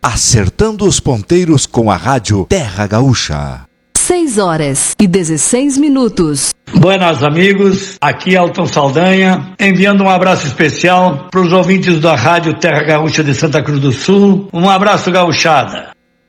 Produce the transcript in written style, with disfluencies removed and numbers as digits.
acertando os ponteiros com a rádio Terra Gaúcha. 6:16. Buenas amigos, aqui Elton Saldanha, enviando um abraço especial para os ouvintes da rádio Terra Gaúcha de Santa Cruz do Sul. Um abraço, gauchada.